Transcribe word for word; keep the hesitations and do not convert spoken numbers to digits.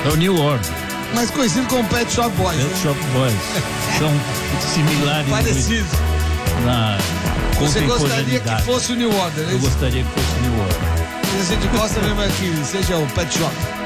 É o New Order. Mais conhecido como Pet Shop Boys. Pet né? Shop Boys. São similares. Parecido. Na Você gostaria que contemporaneidade. fosse o New Order, é Eu isso? gostaria que fosse o New Order. E a gente gosta mesmo é que seja o Pet Shop.